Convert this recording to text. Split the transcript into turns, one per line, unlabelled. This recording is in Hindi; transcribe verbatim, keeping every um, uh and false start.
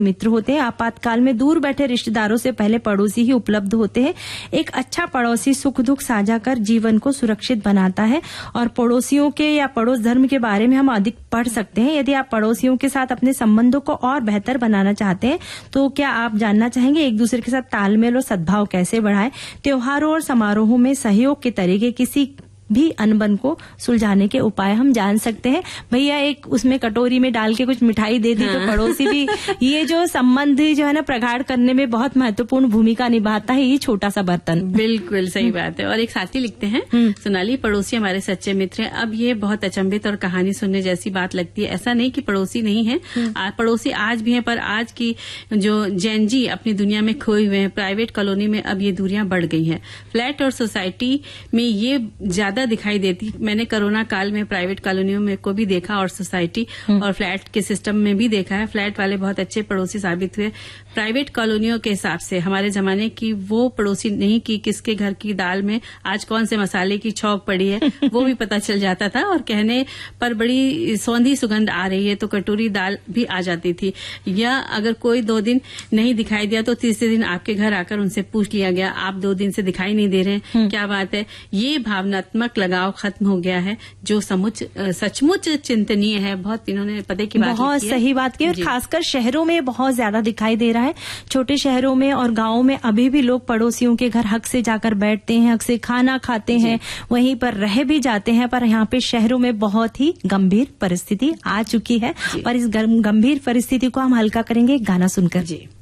मित्र होते हैं। आपातकाल में दूर बैठे रिश्तेदारों से पहले पड़ोसी ही उपलब्ध होते हैं। एक अच्छा पड़ोसी सुख दुख साझा कर जीवन को सुरक्षित बनाता है। और पड़ोसियों के या पड़ोस धर्म के बारे में हम अधिक पढ़ सकते हैं। यदि आप पड़ोसियों के साथ अपने संबंधों को और बेहतर बनाना चाहते हैं तो क्या आप जानना चाहेंगे एक दूसरे के साथ तालमेल और सद्भाव कैसे बढ़ाएं? त्योहारों और समारोहों में सहयोग के तरीके, किसी भी अनबन को सुलझाने के उपाय हम जान सकते हैं। भैया एक उसमें कटोरी में डाल के कुछ मिठाई दे दी, हाँ। तो पड़ोसी भी ये जो संबंध जो है ना प्रगाढ़ करने में बहुत महत्वपूर्ण भूमिका निभाता है, ये छोटा सा बर्तन।
बिल्कुल सही बात है। और एक साथी लिखते हैं, सोनाली, पड़ोसी हमारे सच्चे मित्र हैं। अब ये बहुत अचंभित और कहानी सुनने जैसी बात लगती है। ऐसा नहीं कि पड़ोसी नहीं है, पड़ोसी आज भी है, पर आज की जो जेन जी अपनी दुनिया में खोए हुए हैं। प्राइवेट कॉलोनी में अब ये दूरियां बढ़ गई हैं। फ्लैट और सोसाइटी में ये ज्यादा दिखाई देती। मैंने कोरोना काल में प्राइवेट कॉलोनियों में को भी देखा और सोसाइटी और फ्लैट के सिस्टम में भी देखा है। फ्लैट वाले बहुत अच्छे पड़ोसी साबित हुए। प्राइवेट कॉलोनियों के हिसाब से हमारे जमाने की वो पड़ोसी नहीं कि किसके घर की दाल में आज कौन से मसाले की छौंक पड़ी है, वो भी पता चल जाता था। और कहने पर बड़ी सौंधी सुगंध आ रही है तो कटोरी दाल भी आ जाती थी। या अगर कोई दो दिन नहीं दिखाई दिया तो तीसरे दिन आपके घर आकर उनसे पूछ लिया गया, आप दो दिन से दिखाई नहीं दे रहे, क्या बात है? ये भावनात्मक लगाव खत्म हो गया है, जो समुच सचमुच चिंतनीय है। बहुत इन्होंने पते की बात
बहुत सही बात की। और खासकर शहरों में बहुत ज्यादा दिखाई दे रहा है। छोटे शहरों में और गांवों में अभी भी लोग पड़ोसियों के घर हक से जाकर बैठते हैं, हक से खाना खाते हैं, वहीं पर रह भी जाते हैं। पर यहाँ पे शहरों में बहुत ही गंभीर परिस्थिति आ चुकी है और इस गंभीर परिस्थिति को हम हल्का करेंगे गाना सुनकर।
जी।